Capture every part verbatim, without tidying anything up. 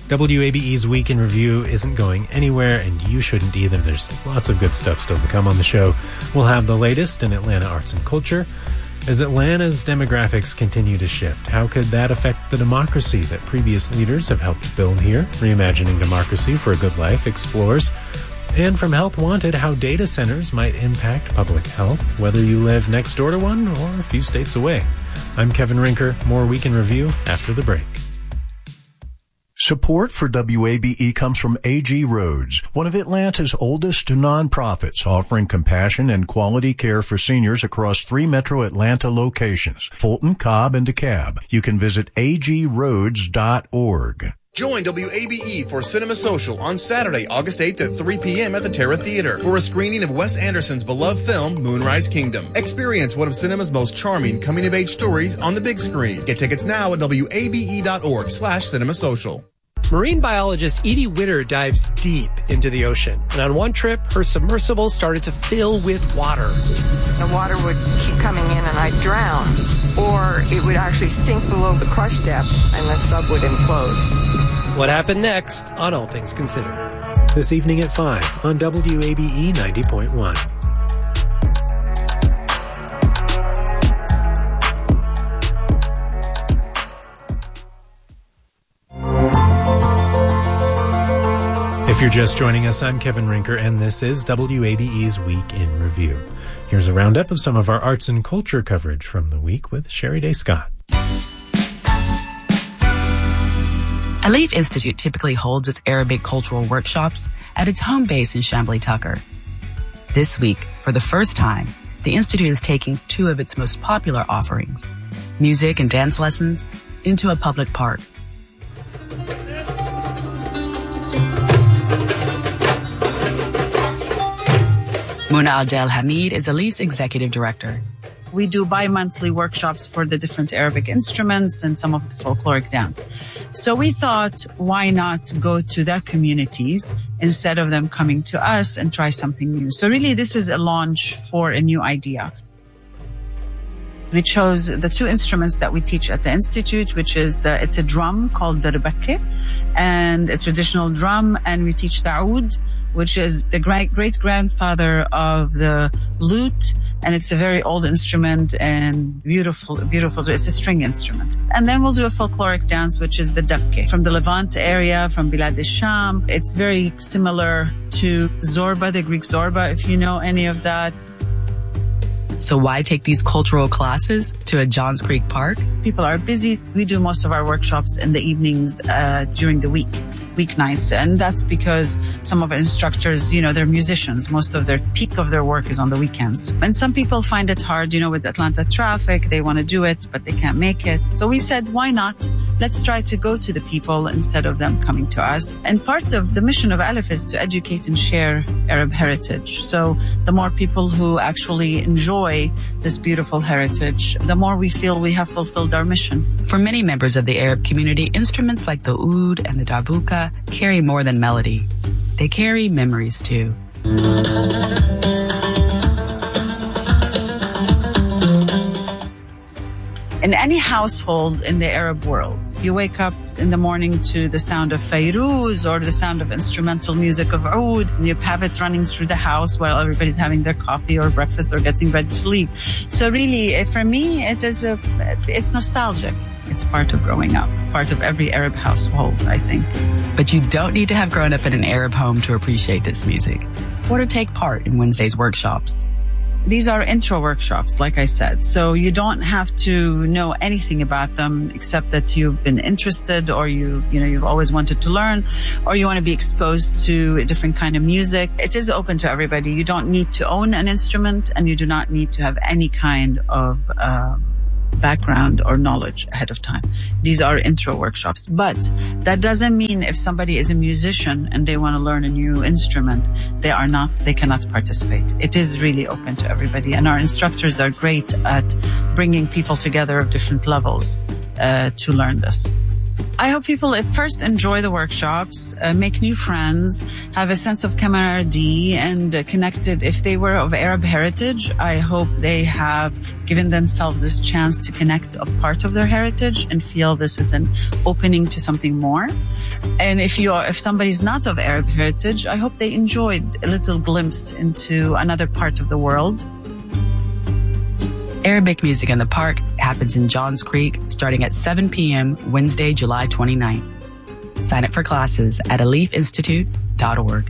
W A B E's Week in Review isn't going anywhere, and you shouldn't either. There's lots of good stuff still to come on the show. We'll have the latest in Atlanta arts and culture. As Atlanta's demographics continue to shift, how could that affect the democracy that previous leaders have helped build here? Reimagining Democracy for a Good Life explores. And from Health Wanted, how data centers might impact public health, whether you live next door to one or a few states away. I'm Kevin Rinker. More Week in Review after the break. Support for W A B E comes from A G Roads, one of Atlanta's oldest nonprofits, offering compassion and quality care for seniors across three metro Atlanta locations, Fulton, Cobb, and DeKalb. You can visit a g roads dot org. Join W A B E for Cinema Social on Saturday, August eighth at three p.m. at the Terra Theater for a screening of Wes Anderson's beloved film, Moonrise Kingdom. Experience one of cinema's most charming coming-of-age stories on the big screen. Get tickets now at w a b e dot org slash cinema social. Marine biologist Edie Witter dives deep into the ocean. And on one trip, her submersible started to fill with water. The water would keep coming in and I'd drown. Or it would actually sink below the crush depth and the sub would implode. What happened next on All Things Considered? This evening at five on W A B E ninety point one. If you're just joining us, I'm Kevin Rinker, and this is W A B E's Week in Review. Here's a roundup of some of our arts and culture coverage from the week with Sherry Day Scott. Alif Institute typically holds its Arabic cultural workshops at its home base in Chambly-Tucker. This week, for the first time, the Institute is taking two of its most popular offerings, music and dance lessons, into a public park. Muna Abdel Hamid is Alif's executive director. We do bi-monthly workshops for the different Arabic instruments and some of the folkloric dance. So we thought, why not go to their communities instead of them coming to us and try something new? So really, this is a launch for a new idea. We chose the two instruments that we teach at the Institute, which is the, it's a drum called the Rebecca, and a traditional drum, and we teach the oud, which is the great great grandfather of the lute, and it's a very old instrument and beautiful, beautiful. It's a string instrument. And then we'll do a folkloric dance, which is the dabke from the Levant area, from Bilad al-Sham. It's very similar to Zorba, the Greek Zorba, if you know any of that. So why take these cultural classes to a Johns Creek park? People are busy. We do most of our workshops in the evenings uh, during the week, weeknights. And that's because some of our instructors, you know, they're musicians. Most of their peak of their work is on the weekends. And some people find it hard, you know, with Atlanta traffic. They want to do it, but they can't make it. So we said, why not? Let's try to go to the people instead of them coming to us. And part of the mission of Alif is to educate and share Arab heritage. So the more people who actually enjoy this beautiful heritage, the more we feel we have fulfilled our mission. For many members of the Arab community, instruments like the oud and the darbuka carry more than melody. They carry memories too. In any household in the Arab world, you wake up in the morning to the sound of Fairuz or the sound of instrumental music of oud, and you have it running through the house while everybody's having their coffee or breakfast or getting ready to leave. So really, for me, it is a, it's nostalgic. It's part of growing up, part of every Arab household, I think. But you don't need to have grown up in an Arab home to appreciate this music or to take part in Wednesday's workshops. These are intro workshops, like I said. So you don't have to know anything about them except that you've been interested or you, you know, you've always wanted to learn or you want to be exposed to a different kind of music. It is open to everybody. You don't need to own an instrument and you do not need to have any kind of, uh, background or knowledge ahead of time. These are intro workshops, but that doesn't mean if somebody is a musician and they want to learn a new instrument, they are not, they cannot participate. It is really open to everybody, and our instructors are great at bringing people together of different levels uh, to learn this. I hope people at first enjoy the workshops, uh, make new friends, have a sense of camaraderie and uh, connected. If they were of Arab heritage, I hope they have given themselves this chance to connect a part of their heritage and feel this is an opening to something more. And if you are, if somebody's not of Arab heritage, I hope they enjoyed a little glimpse into another part of the world. Arabic Music in the Park happens in Johns Creek starting at seven p.m. Wednesday, July twenty-ninth. Sign up for classes at alif institute dot org.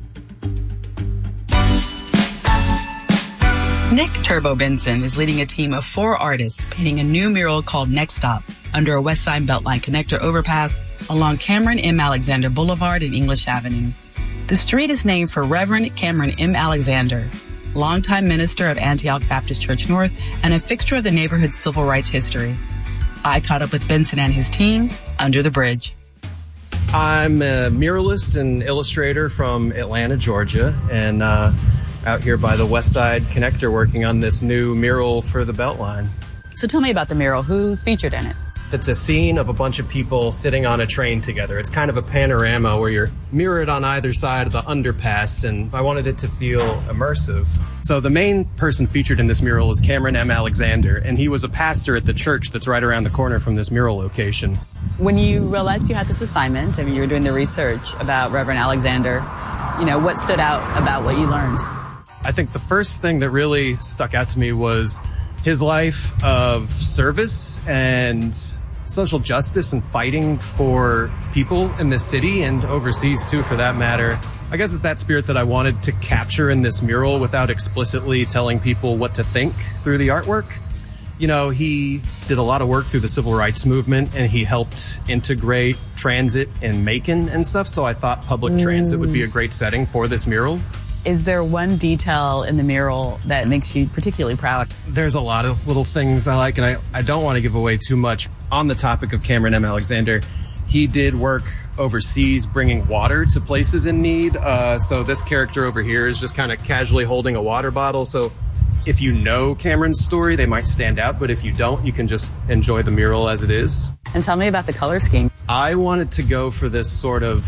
Nick Turbo Benson is leading a team of four artists painting a new mural called Next Stop under a West Side Beltline connector overpass along Cameron M. Alexander Boulevard and English Avenue. The street is named for Reverend Cameron M. Alexander, longtime minister of Antioch Baptist Church North and a fixture of the neighborhood's civil rights history. I caught up with Benson and his team under the bridge. I'm a muralist and illustrator from Atlanta, Georgia, and uh, out here by the West Side Connector working on this new mural for the Beltline. So tell me about the mural. Who's featured in it? It's a scene of a bunch of people sitting on a train together. It's kind of a panorama where you're mirrored on either side of the underpass, and I wanted it to feel immersive. So the main person featured in this mural is Cameron M. Alexander, and he was a pastor at the church that's right around the corner from this mural location. When you realized you had this assignment, I mean, you were doing the research about Reverend Alexander, you know, what stood out about what you learned? I think the first thing that really stuck out to me was his life of service and social justice and fighting for people in this city and overseas too, for that matter. I guess it's that spirit that I wanted to capture in this mural without explicitly telling people what to think through the artwork. You know, he did a lot of work through the civil rights movement and he helped integrate transit in Macon and stuff. So I thought public mm. transit would be a great setting for this mural. Is there one detail in the mural that makes you particularly proud? There's a lot of little things I like, and I, I don't want to give away too much. On the topic of Cameron M. Alexander, he did work overseas bringing water to places in need. Uh, so this character over here is just kind of casually holding a water bottle. So if you know Cameron's story, they might stand out. But if you don't, you can just enjoy the mural as it is. And tell me about the color scheme. I wanted to go for this sort of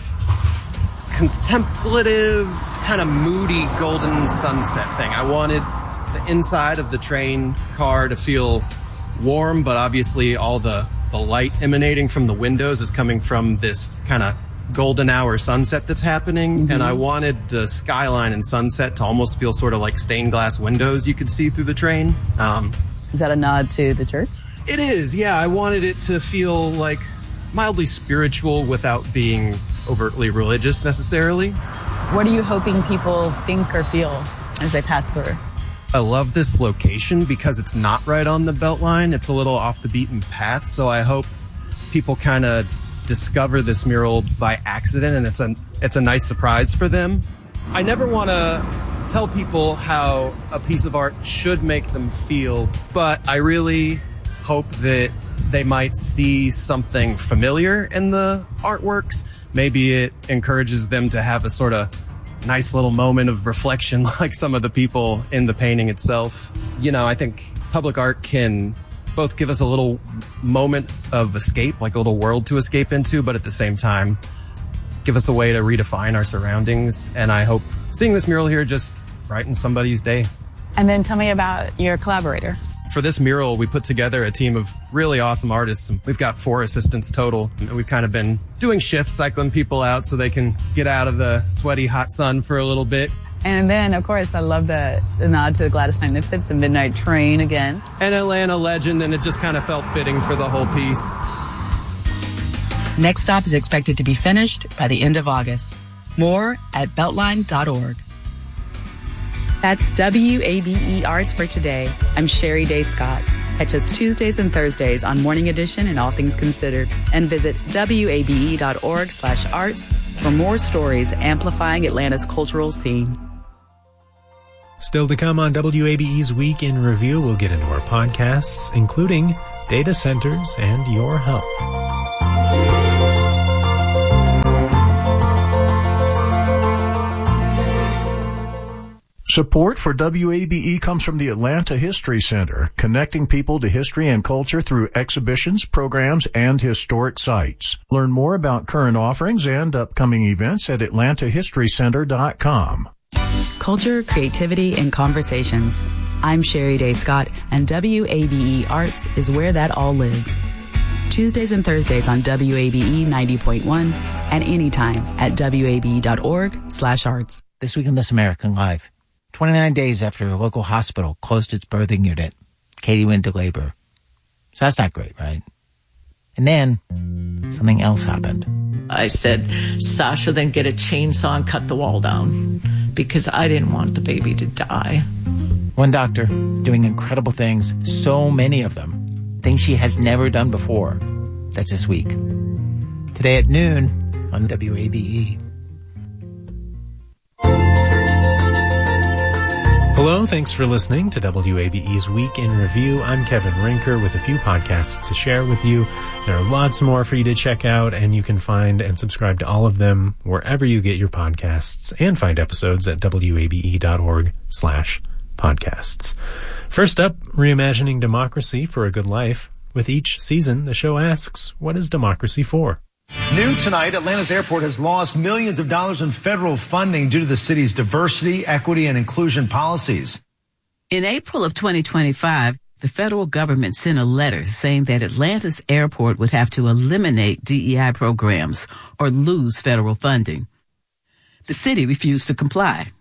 contemplative, kind of moody golden sunset thing. I wanted the inside of the train car to feel warm, but obviously all the, the light emanating from the windows is coming from this kind of golden hour sunset that's happening. Mm-hmm. And I wanted the skyline and sunset to almost feel sort of like stained glass windows you could see through the train. Um, is that a nod to the church? It is, yeah. I wanted it to feel like mildly spiritual without being overtly religious necessarily. What are you hoping people think or feel as they pass through? I love this location because it's not right on the Beltline. It's a little off the beaten path, so I hope people kind of discover this mural by accident and it's a it's a nice surprise for them. I never want to tell people how a piece of art should make them feel, but I really hope that they might see something familiar in the artworks. Maybe it encourages them to have a sort of nice little moment of reflection like some of the people in the painting itself. You know, I think public art can both give us a little moment of escape, like a little world to escape into, but at the same time, give us a way to redefine our surroundings. And I hope seeing this mural here just brightens somebody's day. And then tell me about your collaborator. For this mural, we put together a team of really awesome artists. We've got four assistants total. And we've kind of been doing shifts, cycling people out so they can get out of the sweaty, hot sun for a little bit. And then, of course, I love the, the nod to Gladys Knight Nipthip's and Midnight Train again. An Atlanta legend, and it just kind of felt fitting for the whole piece. Next Stop is expected to be finished by the end of August. More at beltline dot org. That's W A B E Arts for today. I'm Sherry Day Scott. Catch us Tuesdays and Thursdays on Morning Edition and All Things Considered. And visit W A B E dot org slash arts for more stories amplifying Atlanta's cultural scene. Still to come on W A B E's Week in Review, we'll get into our podcasts, including data centers and your health. Support for W A B E comes from the Atlanta History Center, connecting people to history and culture through exhibitions, programs, and historic sites. Learn more about current offerings and upcoming events at atlanta history center dot com. Culture, creativity, and conversations. I'm Sherry Day Scott, and W A B E Arts is where that all lives. Tuesdays and Thursdays on W A B E ninety point one and anytime at W A B E dot org slash arts. This week in This American Life. twenty-nine days after a local hospital closed its birthing unit, Katie went into labor. So that's not great, right? And then something else happened. I said, Sasha, then get a chainsaw and cut the wall down because I didn't want the baby to die. One doctor doing incredible things, so many of them, things she has never done before. That's this week. Today at noon on W A B E. Hello, thanks for listening to W A B E's Week in Review. I'm Kevin Rinker with a few podcasts to share with you. There are lots more for you to check out, and you can find and subscribe to all of them wherever you get your podcasts, and find episodes at W A B E dot org slash podcasts. First up, reimagining democracy for a good life. With each season, the show asks, what is democracy for? New tonight, Atlanta's airport has lost millions of dollars in federal funding due to the city's diversity, equity, and inclusion policies. In April of twenty twenty-five, the federal government sent a letter saying that Atlanta's airport would have to eliminate D E I programs or lose federal funding. The city refused to comply.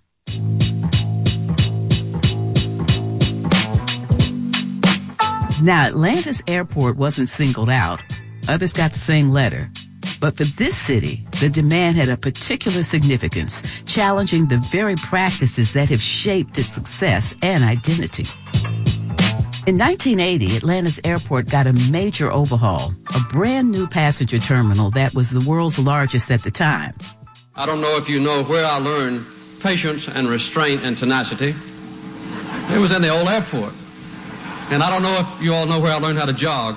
Now, Atlanta's airport wasn't singled out. Others got the same letter. But for this city, the demand had a particular significance, challenging the very practices that have shaped its success and identity. In nineteen eighty, Atlanta's airport got a major overhaul, a brand new passenger terminal that was the world's largest at the time. I don't know if you know where I learned patience and restraint and tenacity. It was in the old airport. And I don't know if you all know where I learned how to jog.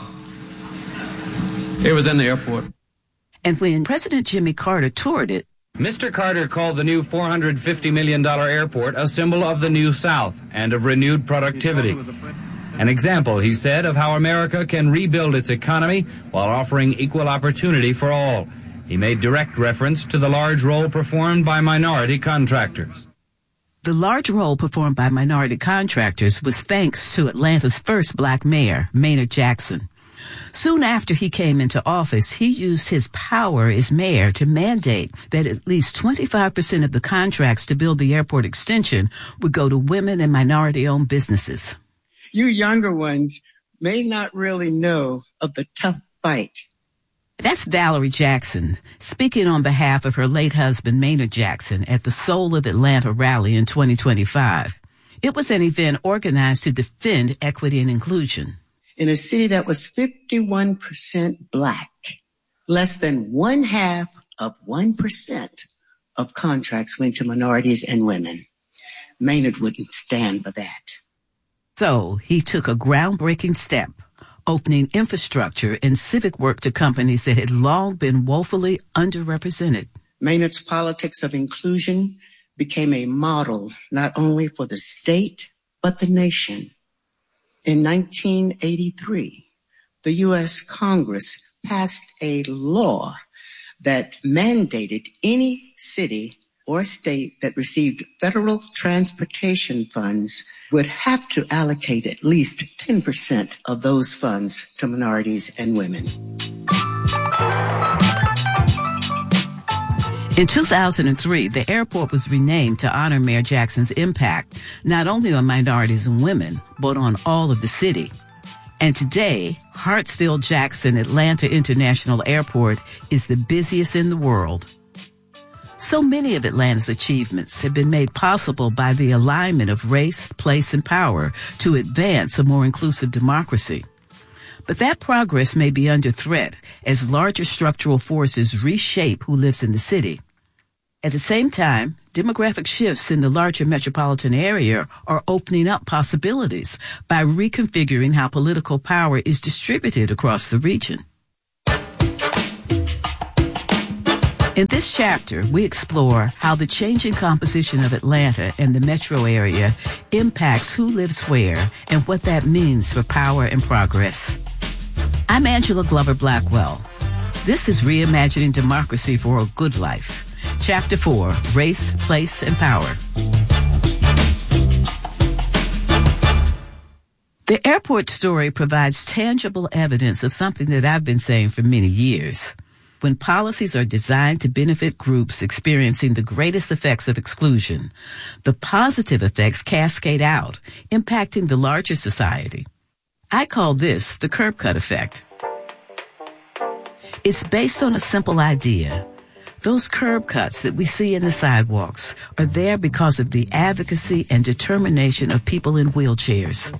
It was in the airport. And when President Jimmy Carter toured it, Mister Carter called the new four hundred fifty million dollars airport a symbol of the New South and of renewed productivity. An example, he said, of how America can rebuild its economy while offering equal opportunity for all. He made direct reference to the large role performed by minority contractors. The large role performed by minority contractors was thanks to Atlanta's first black mayor, Maynard Jackson. Soon after he came into office, he used his power as mayor to mandate that at least twenty-five percent of the contracts to build the airport extension would go to women and minority-owned businesses. You younger ones may not really know of the tough fight. That's Valerie Jackson, speaking on behalf of her late husband, Maynard Jackson, at the Soul of Atlanta rally in twenty twenty-five. It was an event organized to defend equity and inclusion. In a city that was fifty-one percent black, less than one half of one percent of contracts went to minorities and women. Maynard wouldn't stand for that. So he took a groundbreaking step, opening infrastructure and civic work to companies that had long been woefully underrepresented. Maynard's politics of inclusion became a model not only for the state, but the nation. In nineteen eighty-three, the U S Congress passed a law that mandated any city or state that received federal transportation funds would have to allocate at least ten percent of those funds to minorities and women. In two thousand three, the airport was renamed to honor Mayor Jackson's impact, not only on minorities and women, but on all of the city. And today, Hartsfield-Jackson Atlanta International Airport is the busiest in the world. So many of Atlanta's achievements have been made possible by the alignment of race, place, and power to advance a more inclusive democracy. But that progress may be under threat as larger structural forces reshape who lives in the city. At the same time, demographic shifts in the larger metropolitan area are opening up possibilities by reconfiguring how political power is distributed across the region. In this chapter, we explore how the changing composition of Atlanta and the metro area impacts who lives where and what that means for power and progress. I'm Angela Glover Blackwell. This is Reimagining Democracy for a Good Life. Chapter four, Race, Place, and Power. The airport story provides tangible evidence of something that I've been saying for many years. When policies are designed to benefit groups experiencing the greatest effects of exclusion, the positive effects cascade out, impacting the larger society. I call this the curb cut effect. It's based on a simple idea. Those curb cuts that we see in the sidewalks are there because of the advocacy and determination of people in wheelchairs.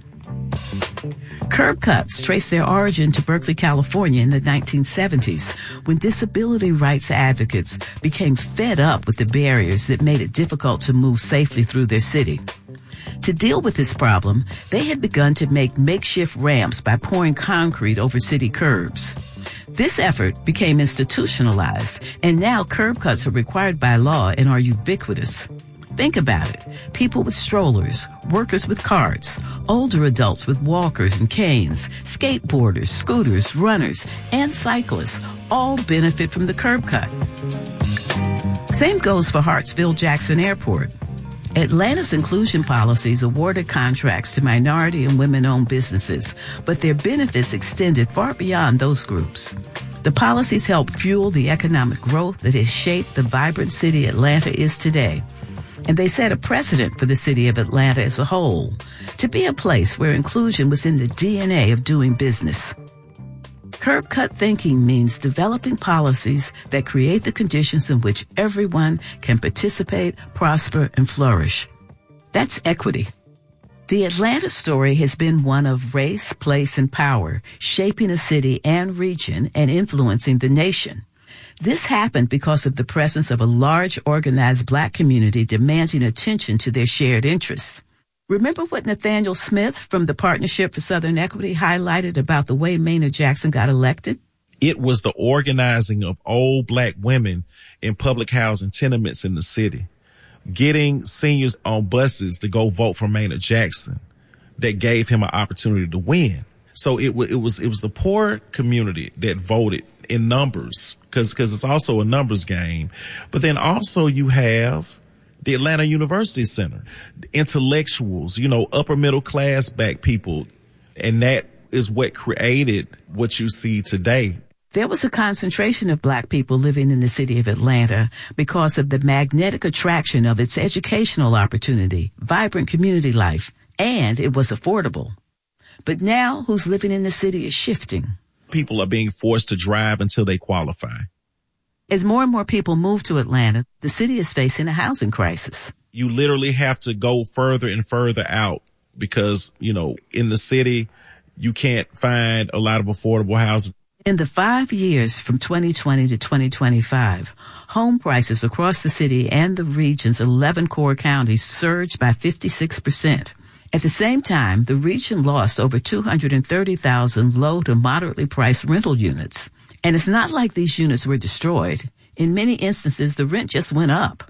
Curb cuts trace their origin to Berkeley, California in the nineteen seventies, when disability rights advocates became fed up with the barriers that made it difficult to move safely through their city. To deal with this problem, they had begun to make makeshift ramps by pouring concrete over city curbs. This effort became institutionalized, and now curb cuts are required by law and are ubiquitous. Think about it. People with strollers, workers with carts, older adults with walkers and canes, skateboarders, scooters, runners, and cyclists all benefit from the curb cut. Same goes for Hartsfield-Jackson Airport. Atlanta's inclusion policies awarded contracts to minority and women-owned businesses, but their benefits extended far beyond those groups. The policies helped fuel the economic growth that has shaped the vibrant city Atlanta is today. And they set a precedent for the city of Atlanta as a whole, to be a place where inclusion was in the D N A of doing business. Curb cut thinking means developing policies that create the conditions in which everyone can participate, prosper, and flourish. That's equity. The Atlanta story has been one of race, place, and power, shaping a city and region and influencing the nation. This happened because of the presence of a large organized black community demanding attention to their shared interests. Remember what Nathaniel Smith from the Partnership for Southern Equity highlighted about the way Maynard Jackson got elected? It was the organizing of old black women in public housing tenements in the city, getting seniors on buses to go vote for Maynard Jackson that gave him an opportunity to win. So it, w- it was it was the poor community that voted in numbers, because because it's also a numbers game. But then also you have the Atlanta University Center, intellectuals, you know, upper middle class black people. And that is what created what you see today. There was a concentration of black people living in the city of Atlanta because of the magnetic attraction of its educational opportunity, vibrant community life, and it was affordable. But now who's living in the city is shifting. People are being forced to drive until they qualify. As more and more people move to Atlanta, the city is facing a housing crisis. You literally have to go further and further out because, you know, in the city, you can't find a lot of affordable housing. In the five years from twenty twenty to twenty twenty-five, home prices across the city and the region's eleven core counties surged by fifty-six percent. At the same time, the region lost over two hundred thirty thousand low to moderately priced rental units. And it's not like these units were destroyed. In many instances, the rent just went up.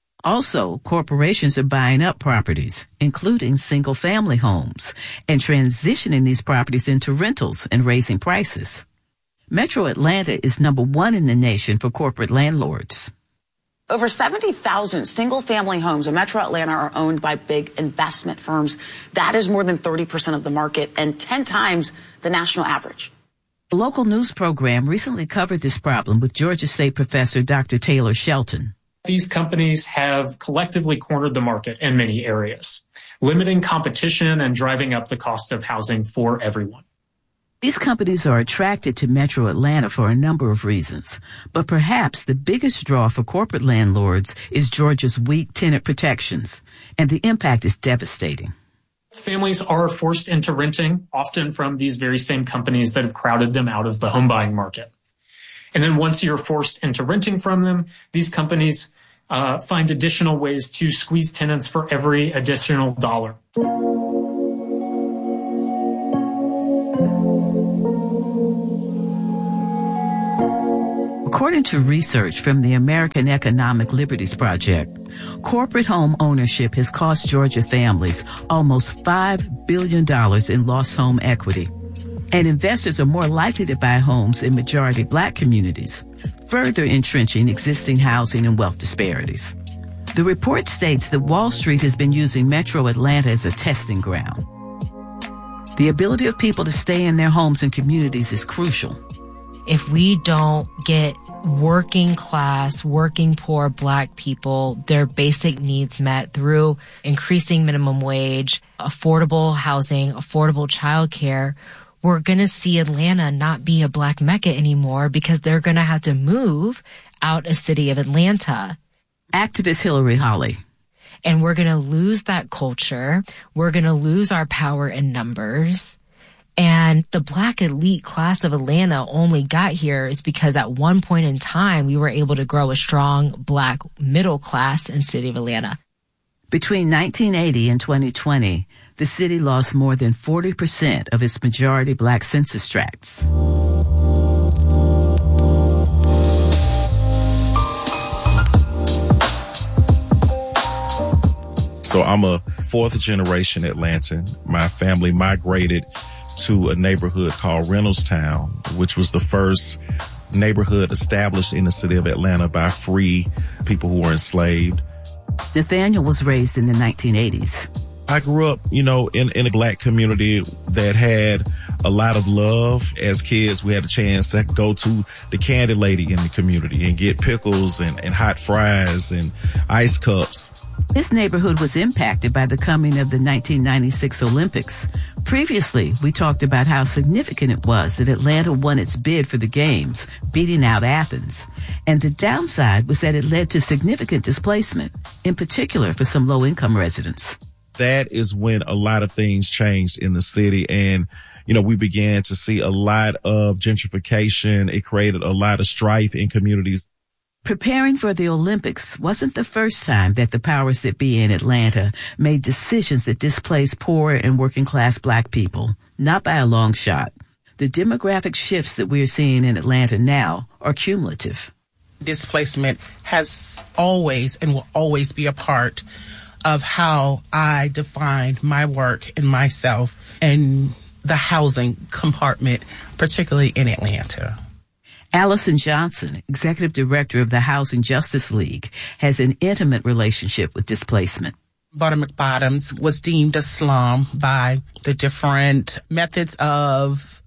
Also, corporations are buying up properties, including single-family homes, and transitioning these properties into rentals and raising prices. Metro Atlanta is number one in the nation for corporate landlords. Over seventy thousand single-family homes in Metro Atlanta are owned by big investment firms. That is more than thirty percent of the market and ten times the national average. A local news program recently covered this problem with Georgia State professor Doctor Taylor Shelton. These companies have collectively cornered the market in many areas, limiting competition and driving up the cost of housing for everyone. These companies are attracted to Metro Atlanta for a number of reasons, but perhaps the biggest draw for corporate landlords is Georgia's weak tenant protections, and the impact is devastating. Families are forced into renting, often from these very same companies that have crowded them out of the home buying market. And then once you're forced into renting from them, these companies uh, find additional ways to squeeze tenants for every additional dollar. According to research from the American Economic Liberties Project, corporate home ownership has cost Georgia families almost five billion dollars in lost home equity. And investors are more likely to buy homes in majority black communities, further entrenching existing housing and wealth disparities. The report states that Wall Street has been using Metro Atlanta as a testing ground. The ability of people to stay in their homes and communities is crucial. If we don't get working class, working poor black people their basic needs met through increasing minimum wage, affordable housing, affordable childcare, we're going to see Atlanta not be a black Mecca anymore because they're going to have to move out of city of Atlanta. Activist Hillary Holly. And we're going to lose that culture. We're going to lose our power in numbers. And the black elite class of Atlanta only got here is because at one point in time, we were able to grow a strong black middle class in city of Atlanta. Between nineteen eighty and twenty twenty, the city lost more than forty percent of its majority black census tracts. So I'm a fourth generation Atlantan. My family migrated to a neighborhood called Reynoldstown, which was the first neighborhood established in the city of Atlanta by free people who were enslaved. Nathaniel was raised in the nineteen eighties. I grew up, you know, in, in a black community that had a lot of love. As kids, we had a chance to go to the candy lady in the community and get pickles and, and hot fries and ice cups. This neighborhood was impacted by the coming of the nineteen ninety-six Olympics. Previously, we talked about how significant it was that Atlanta won its bid for the Games, beating out Athens. And the downside was that it led to significant displacement, in particular for some low-income residents. That is when a lot of things changed in the city. And, you know, we began to see a lot of gentrification. It created a lot of strife in communities. Preparing for the Olympics wasn't the first time that the powers that be in Atlanta made decisions that displaced poor and working class black people, not by a long shot. The demographic shifts that we're seeing in Atlanta now are cumulative. Displacement has always and will always be a part of how I define my work and myself and the housing compartment, particularly in Atlanta. Allison Johnson, executive director of the Housing Justice League, has an intimate relationship with displacement. Buttermilk Bottoms was deemed a slum by the different methods of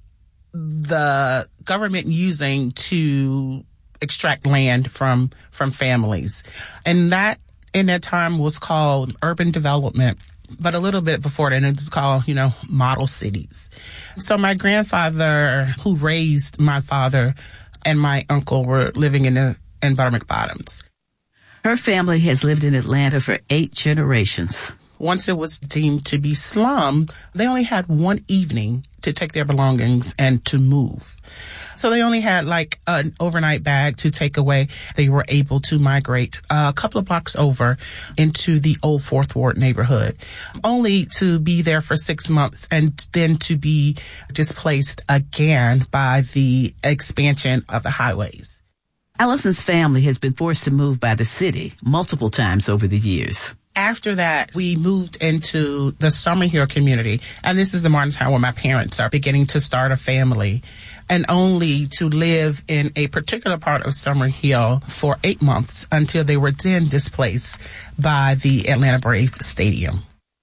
the government using to extract land from, from families. And that, in that time, was called urban development. But a little bit before that, it's called, you know, model cities. So my grandfather, who raised my father, and my uncle were living in the, in Buttermilk Bottoms. Her family has lived in Atlanta for eight generations. Once it was deemed to be slum, they only had one evening to take their belongings and to move. So they only had like an overnight bag to take away. They were able to migrate a couple of blocks over into the old Fourth Ward neighborhood, only to be there for six months and then to be displaced again by the expansion of the highways. Allison's family has been forced to move by the city multiple times over the years. After that, we moved into the Summerhill community, and this is the Martintown where my parents are beginning to start a family, and only to live in a particular part of Summerhill for eight months until they were then displaced by the Atlanta Braves Stadium.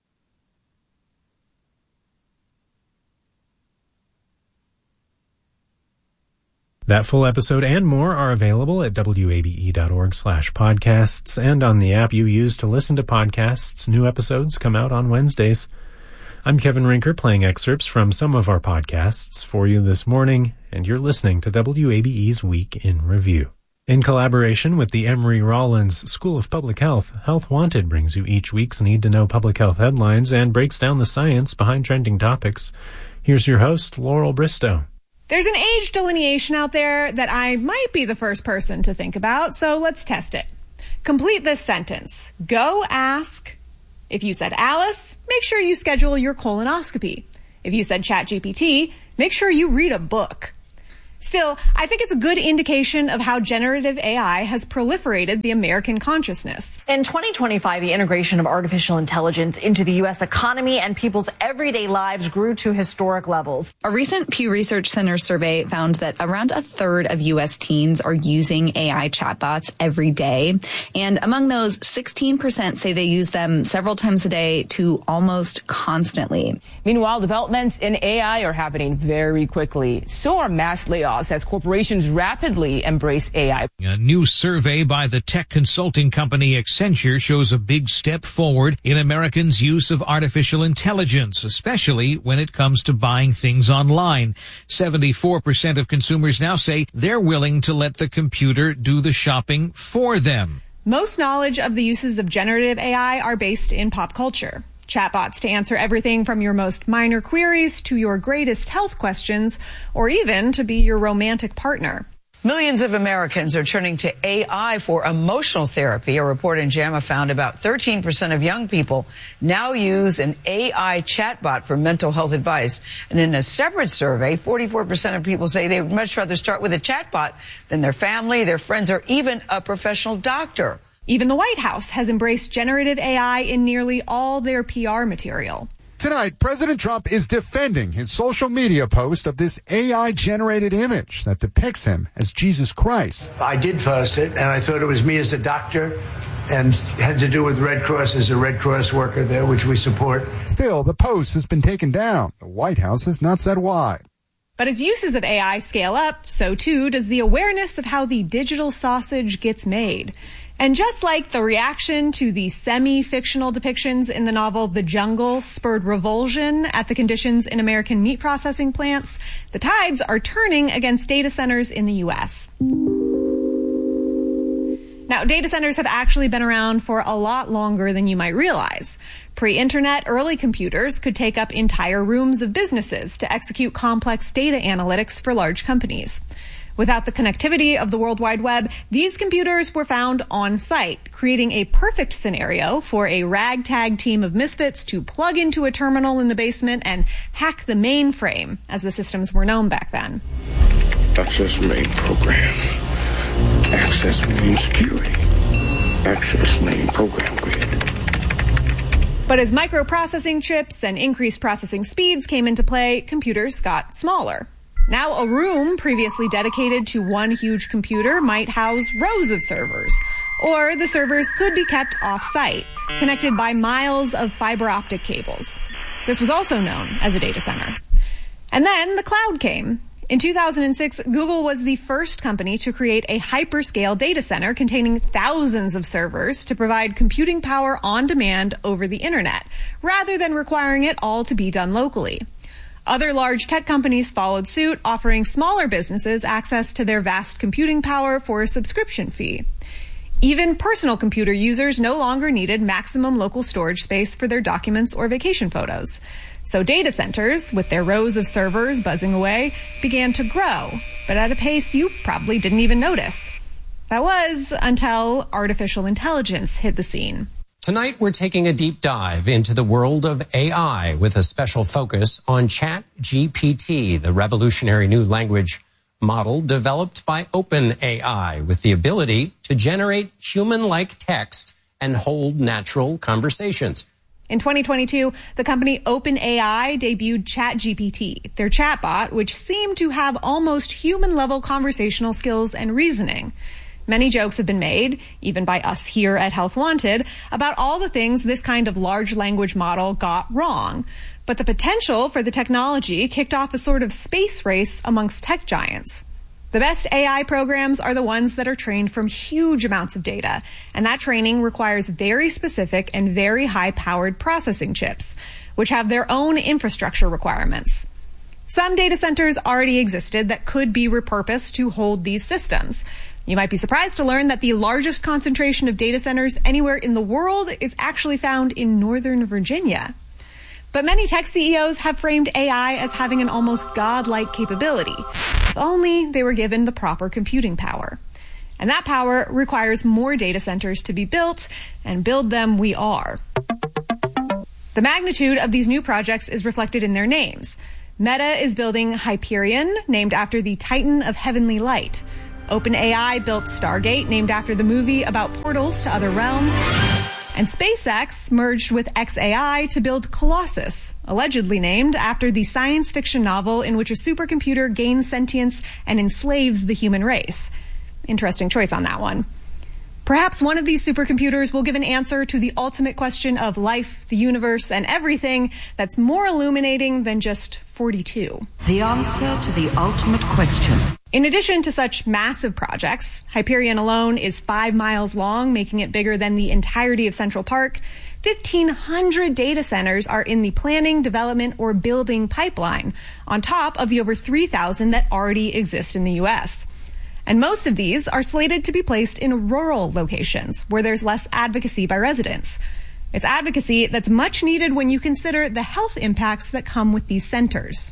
That full episode and more are available at wabe.org slash podcasts and on the app you use to listen to podcasts. New episodes come out on Wednesdays. I'm Kevin Rinker, playing excerpts from some of our podcasts for you this morning, and you're listening to W A B E's Week in Review. In collaboration with the Emory Rollins School of Public Health, Health Wanted brings you each week's need-to-know public health headlines and breaks down the science behind trending topics. Here's your host, Laurel Bristow. There's an age delineation out there that I might be the first person to think about, so let's test it. Complete this sentence. Go ask. If you said Alice, make sure you schedule your colonoscopy. If you said ChatGPT, make sure you read a book. Still, I think it's a good indication of how generative A I has proliferated the American consciousness. In twenty twenty-five, the integration of artificial intelligence into the U S economy and people's everyday lives grew to historic levels. A recent Pew Research Center survey found that around a third of U S teens are using A I chatbots every day. And among those, sixteen percent say they use them several times a day to almost constantly. Meanwhile, developments in A I are happening very quickly. So are mass layoffs as corporations rapidly embrace A I. A new survey by the tech consulting company Accenture shows a big step forward in Americans' use of artificial intelligence, especially when it comes to buying things online. seventy-four percent of consumers now say they're willing to let the computer do the shopping for them. Most knowledge of the uses of generative A I are based in pop culture. Chatbots to answer everything from your most minor queries to your greatest health questions, or even to be your romantic partner. Millions of Americans are turning to A I for emotional therapy. A report in JAMA found about thirteen percent of young people now use an A I chatbot for mental health advice. And in a separate survey, forty-four percent of people say they would much rather start with a chatbot than their family, their friends, or even a professional doctor. Even the White House has embraced generative A I in nearly all their P R material. Tonight, President Trump is defending his social media post of this A I-generated image that depicts him as Jesus Christ. I did post it, and I thought it was me as a doctor and had to do with Red Cross as a Red Cross worker there, which we support. Still, the post has been taken down. The White House has not said why. But as uses of A I scale up, so too does the awareness of how the digital sausage gets made. And just like the reaction to the semi-fictional depictions in the novel The Jungle spurred revulsion at the conditions in American meat processing plants, the tides are turning against data centers in the U S. Now, data centers have actually been around for a lot longer than you might realize. Pre-internet, early computers could take up entire rooms of businesses to execute complex data analytics for large companies. Without the connectivity of the World Wide Web, these computers were found on site, creating a perfect scenario for a ragtag team of misfits to plug into a terminal in the basement and hack the mainframe, as the systems were known back then. Access main program. Access main security. Access main program grid. But as microprocessing chips and increased processing speeds came into play, computers got smaller. Now, a room previously dedicated to one huge computer might house rows of servers, or the servers could be kept off-site, connected by miles of fiber optic cables. This was also known as a data center. And then the cloud came. In two thousand six, Google was the first company to create a hyperscale data center containing thousands of servers to provide computing power on demand over the internet, rather than requiring it all to be done locally. Other large tech companies followed suit, offering smaller businesses access to their vast computing power for a subscription fee. Even personal computer users no longer needed maximum local storage space for their documents or vacation photos. So data centers, with their rows of servers buzzing away, began to grow, but at a pace you probably didn't even notice. That was until artificial intelligence hit the scene. Tonight, we're taking a deep dive into the world of A I with a special focus on ChatGPT, the revolutionary new language model developed by OpenAI with the ability to generate human-like text and hold natural conversations. In twenty twenty-two, the company OpenAI debuted ChatGPT, their chatbot, which seemed to have almost human-level conversational skills and reasoning. Many jokes have been made, even by us here at Health Wanted, about all the things this kind of large language model got wrong. But the potential for the technology kicked off a sort of space race amongst tech giants. The best A I programs are the ones that are trained from huge amounts of data, and that training requires very specific and very high-powered processing chips, which have their own infrastructure requirements. Some data centers already existed that could be repurposed to hold these systems. You might be surprised to learn that the largest concentration of data centers anywhere in the world is actually found in Northern Virginia. But many tech C E Os have framed A I as having an almost godlike capability, if only they were given the proper computing power. And that power requires more data centers to be built, and build them we are. The magnitude of these new projects is reflected in their names. Meta is building Hyperion, named after the Titan of heavenly light. OpenAI built Stargate, named after the movie about portals to other realms. And SpaceX merged with X A I to build Colossus, allegedly named after the science fiction novel in which a supercomputer gains sentience and enslaves the human race. Interesting choice on that one. Perhaps one of these supercomputers will give an answer to the ultimate question of life, the universe, and everything that's more illuminating than just forty-two. The answer to the ultimate question. In addition to such massive projects, Hyperion alone is five miles long, making it bigger than the entirety of Central Park. fifteen hundred data centers are in the planning, development, or building pipeline, on top of the over three thousand that already exist in the U S. And most of these are slated to be placed in rural locations where there's less advocacy by residents. It's advocacy that's much needed when you consider the health impacts that come with these centers.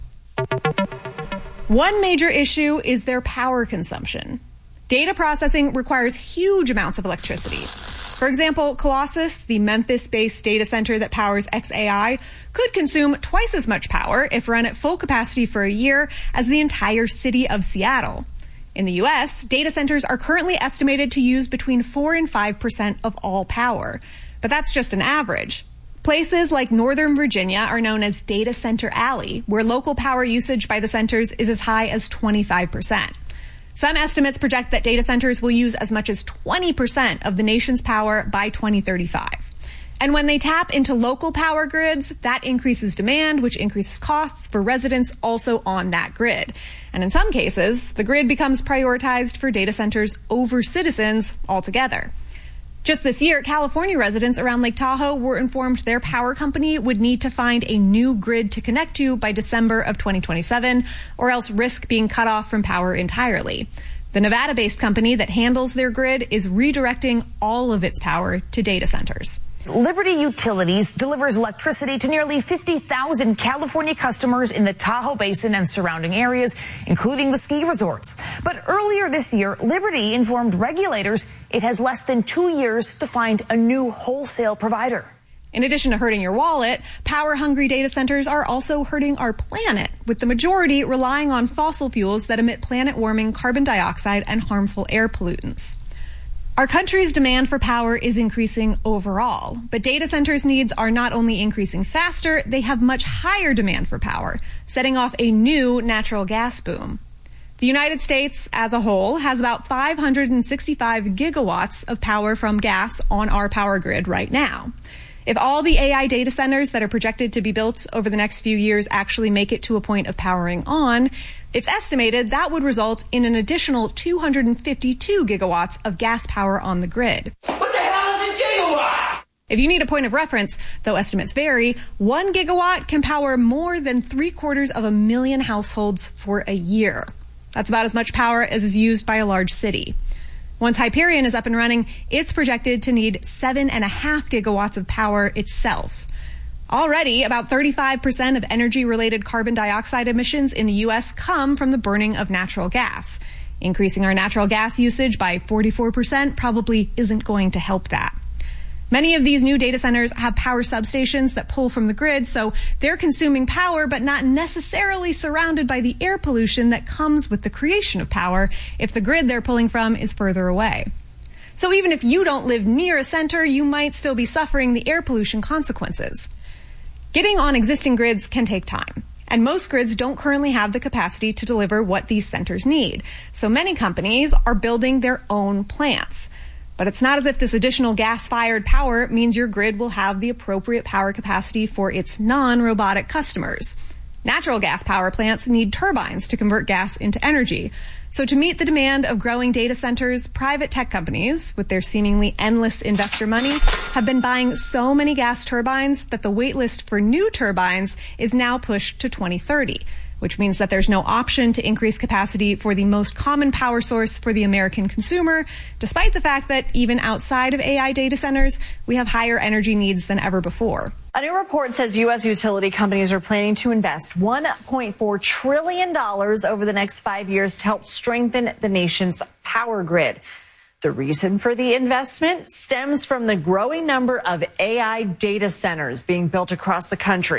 One major issue is their power consumption. Data processing requires huge amounts of electricity. For example, Colossus, the Memphis-based data center that powers X A I, could consume twice as much power if run at full capacity for a year as the entire city of Seattle. In the U S, data centers are currently estimated to use between four and five percent of all power. But that's just an average. Places like Northern Virginia are known as Data Center Alley, where local power usage by the centers is as high as twenty-five percent. Some estimates project that data centers will use as much as twenty percent of the nation's power by twenty thirty-five. And when they tap into local power grids, that increases demand, which increases costs for residents also on that grid. And in some cases, the grid becomes prioritized for data centers over citizens altogether. Just this year, California residents around Lake Tahoe were informed their power company would need to find a new grid to connect to by December of twenty twenty-seven, or else risk being cut off from power entirely. The Nevada-based company that handles their grid is redirecting all of its power to data centers. Liberty Utilities delivers electricity to nearly fifty thousand California customers in the Tahoe Basin and surrounding areas, including the ski resorts. But earlier this year, Liberty informed regulators it has less than two years to find a new wholesale provider. In addition to hurting your wallet, power-hungry data centers are also hurting our planet, with the majority relying on fossil fuels that emit planet-warming carbon dioxide and harmful air pollutants. Our country's demand for power is increasing overall, but data centers' needs are not only increasing faster, they have much higher demand for power, setting off a new natural gas boom. The United States as a whole has about five hundred sixty-five gigawatts of power from gas on our power grid right now. If all the A I data centers that are projected to be built over the next few years actually make it to a point of powering on, it's estimated that would result in an additional two hundred fifty-two gigawatts of gas power on the grid. What the hell is a gigawatt? If you need a point of reference, though estimates vary, one gigawatt can power more than three quarters of a million households for a year. That's about as much power as is used by a large city. Once Hyperion is up and running, it's projected to need seven and a half gigawatts of power itself. Already, about thirty-five percent of energy-related carbon dioxide emissions in the U S come from the burning of natural gas. Increasing our natural gas usage by forty-four percent probably isn't going to help that. Many of these new data centers have power substations that pull from the grid, so they're consuming power but not necessarily surrounded by the air pollution that comes with the creation of power if the grid they're pulling from is further away. So even if you don't live near a center, you might still be suffering the air pollution consequences. Getting on existing grids can take time, and most grids don't currently have the capacity to deliver what these centers need. So many companies are building their own plants. But it's not as if this additional gas-fired power means your grid will have the appropriate power capacity for its non-robotic customers. Natural gas power plants need turbines to convert gas into energy. So to meet the demand of growing data centers, private tech companies, with their seemingly endless investor money, have been buying so many gas turbines that the wait list for new turbines is now pushed to twenty thirty. Which means that there's no option to increase capacity for the most common power source for the American consumer, despite the fact that even outside of A I data centers, we have higher energy needs than ever before. A new report says U S utility companies are planning to invest one point four trillion dollars over the next five years to help strengthen the nation's power grid. The reason for the investment stems from the growing number of A I data centers being built across the country.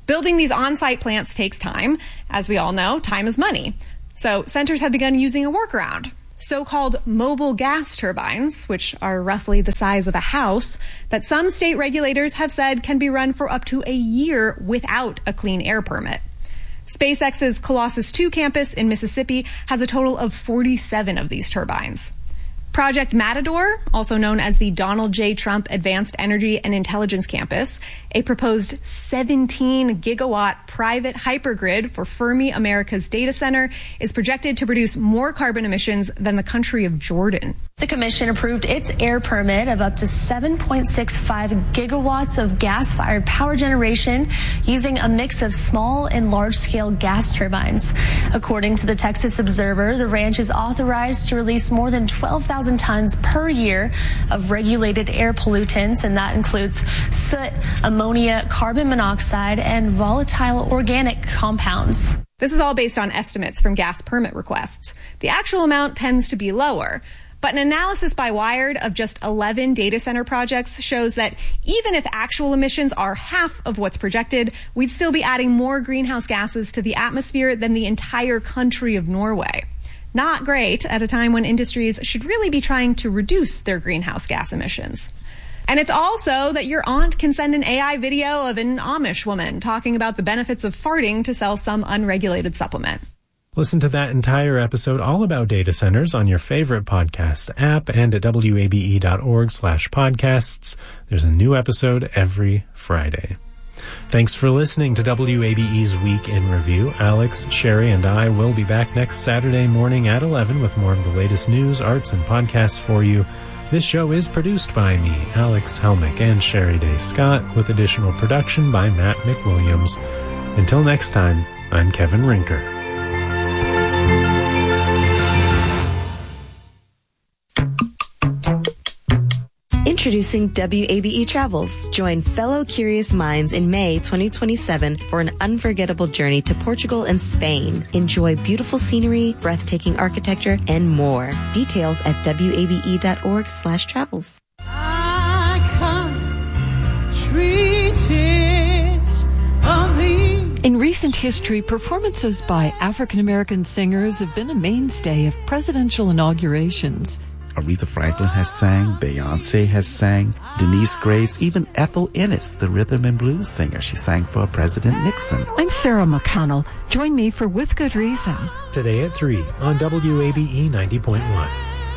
Building these on-site plants takes time. As we all know, time is money. So centers have begun using a workaround. So-called mobile gas turbines, which are roughly the size of a house, that some state regulators have said can be run for up to a year without a clean air permit. SpaceX's Colossus two campus in Mississippi has a total of forty-seven of these turbines. Project Matador, also known as the Donald J. Trump Advanced Energy and Intelligence Campus, a proposed seventeen gigawatt private hypergrid for Fermi America's data center, is projected to produce more carbon emissions than the country of Jordan. The commission approved its air permit of up to seven point six five gigawatts of gas-fired power generation using a mix of small and large-scale gas turbines. According to the Texas Observer, the ranch is authorized to release more than twelve thousand tons per year of regulated air pollutants, and that includes soot, ammonia, carbon monoxide, and volatile organic compounds. This is all based on estimates from gas permit requests. The actual amount tends to be lower. But an analysis by Wired of just eleven data center projects shows that even if actual emissions are half of what's projected, we'd still be adding more greenhouse gases to the atmosphere than the entire country of Norway. Not great at a time when industries should really be trying to reduce their greenhouse gas emissions. And it's also that your aunt can send an A I video of an Amish woman talking about the benefits of farting to sell some unregulated supplement. Listen to that entire episode all about data centers on your favorite podcast app and at wabe.org slash podcasts. There's a new episode every Friday. Thanks for listening to W A B E's Week in Review. Alex, Sherry, and I will be back next Saturday morning at eleven with more of the latest news, arts, and podcasts for you. This show is produced by me, Alex Helmick, and Sherry Day Scott, with additional production by Matt McWilliams. Until next time, I'm Kevin Rinker. Introducing W A B E Travels. Join fellow curious minds in May twenty twenty-seven for an unforgettable journey to Portugal and Spain. Enjoy beautiful scenery, breathtaking architecture, and more. Details at wabe.org slash travels. In recent history, performances by African American singers have been a mainstay of presidential inaugurations. Aretha Franklin has sang, Beyonce has sang, Denise Graves, even Ethel Ennis, the rhythm and blues singer. She sang for President Nixon. I'm Sarah McConnell. Join me for With Good Reason. Today at three on W A B E ninety point one.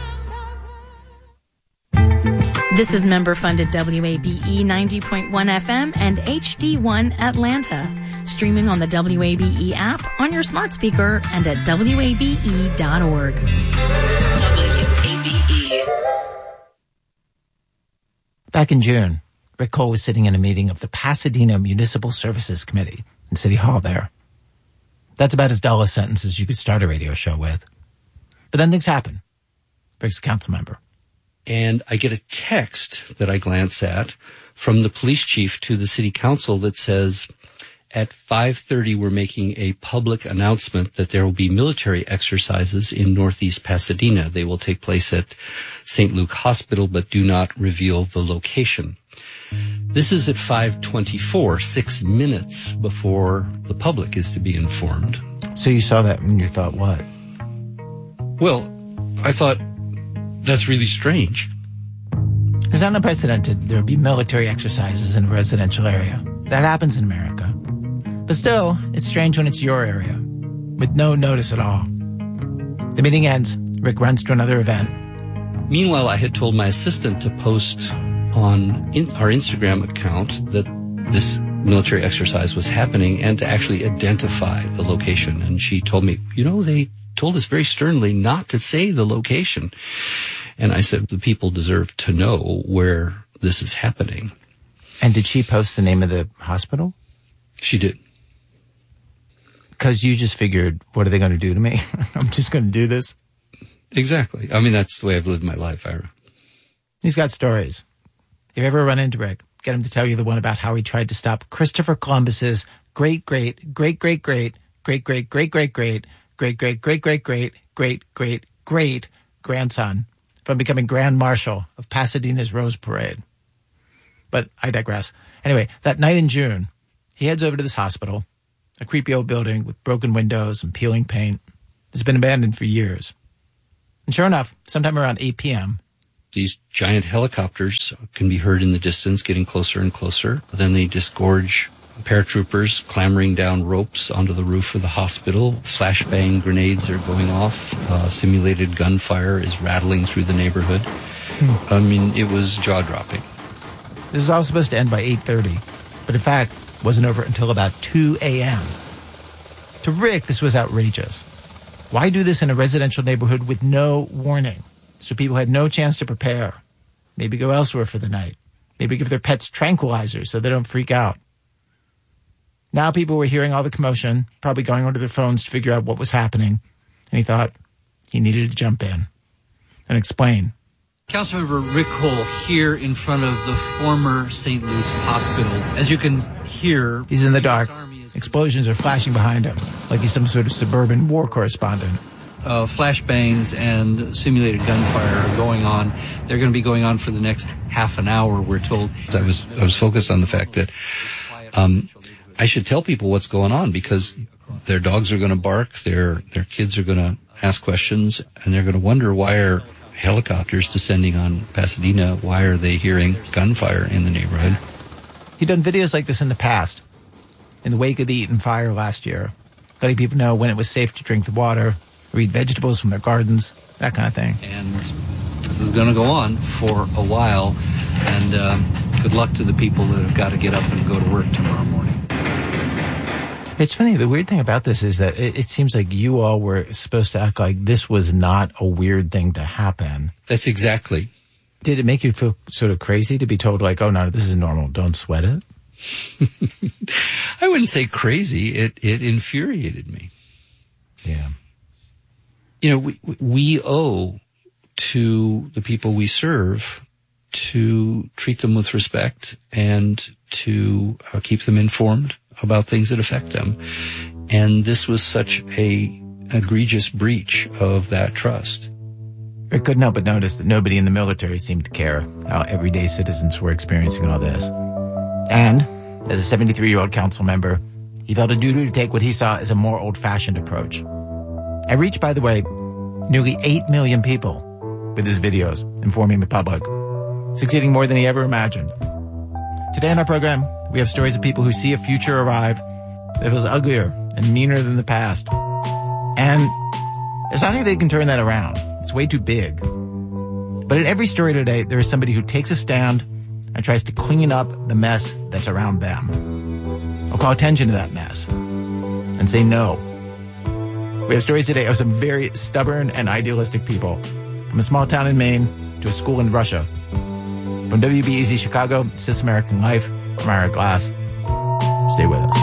This is member-funded W A B E ninety point one F M and H D one Atlanta. Streaming on the W A B E app, on your smart speaker, and at W A B E dot org. Back in June, Rick Cole was sitting in a meeting of the Pasadena Municipal Services Committee in City Hall there. That's about as dull a sentence as you could start a radio show with. But then things happen. Rick's a council member. And I get a text that I glance at from the police chief to the city council that says, at five thirty, we're making a public announcement that there will be military exercises in Northeast Pasadena. They will take place at Saint Luke Hospital, but do not reveal the location. This is at five twenty-four, six minutes before the public is to be informed. So you saw that and you thought what? Well, I thought, that's really strange. It's not unprecedented there would be military exercises in a residential area. That happens in America. But still, it's strange when it's your area, with no notice at all. The meeting ends. Rick runs to another event. Meanwhile, I had told my assistant to post on in our Instagram account that this military exercise was happening and to actually identify the location. And she told me, you know, they told us very sternly not to say the location. And I said, the people deserve to know where this is happening. And did she post the name of the hospital? She did. Because you just figured, what are they going to do to me? I'm just going to do this. Exactly. I mean, that's the way I've lived my life, Ira. He's got stories. If you ever run into Rick, get him to tell you the one about how he tried to stop Christopher Columbus's great, great, great, great, great, great, great, great, great, great, great, great, great, great, great, great, great, great grandson from becoming Grand Marshal of Pasadena's Rose Parade. But I digress. Anyway, that night in June, he He heads over to this hospital, a creepy old building with broken windows and peeling paint. It's been abandoned for years. And sure enough, sometime around eight p.m., these giant helicopters can be heard in the distance, getting closer and closer. Then they disgorge paratroopers clambering down ropes onto the roof of the hospital. Flashbang grenades are going off. Uh, simulated gunfire is rattling through the neighborhood. Hmm. I mean, it was jaw-dropping. This is all supposed to end by eight thirty, but in fact, wasn't over until about two a.m. To Rick, this was outrageous. Why do this in a residential neighborhood with no warning? So people had no chance to prepare. Maybe go elsewhere for the night. Maybe give their pets tranquilizers so they don't freak out. Now people were hearing all the commotion, probably going onto their phones to figure out what was happening. And he thought he needed to jump in and explain. Councilmember Rick Cole here in front of the former Saint Luke's Hospital. As you can hear, he's in the dark. Explosions are flashing behind him, like he's some sort of suburban war correspondent. Uh, flashbangs and simulated gunfire are going on. They're going to be going on for the next half an hour, we're told. I was I was focused on the fact that um, I should tell people what's going on because their dogs are going to bark, their their kids are going to ask questions, and they're going to wonder why are helicopters descending on Pasadena? Why are they hearing gunfire in the neighborhood? He'd done videos like this in the past, in the wake of the Eaton fire last year, letting people know when it was safe to drink the water, or eat vegetables from their gardens, that kind of thing. And this is going to go on for a while, and um, good luck to the people that have got to get up and go to work tomorrow morning. It's funny, the weird thing about this is that it, it seems like you all were supposed to act like this was not a weird thing to happen. That's exactly. Did it make you feel sort of crazy to be told like, oh no, this is normal, don't sweat it? I wouldn't say crazy. It it infuriated me. Yeah. You know, we we owe to the people we serve to treat them with respect and to uh, keep them informed about things that affect them. And this was such a egregious breach of that trust. I couldn't help but notice that nobody in the military seemed to care how everyday citizens were experiencing all this. And, as a seventy-three-year-old council member, he felt a duty to take what he saw as a more old-fashioned approach. I reached, by the way, nearly eight million people with his videos informing the public, succeeding more than he ever imagined. Today on our program, we have stories of people who see a future arrive that feels uglier and meaner than the past. And it's not like they can turn that around. It's way too big. But in every story today, there is somebody who takes a stand and tries to clean up the mess that's around them. I'll call attention to that mess and say no. We have stories today of some very stubborn and idealistic people, from a small town in Maine to a school in Russia. From W B E Z Chicago, This American Life, I'm Ira Glass. Stay with us.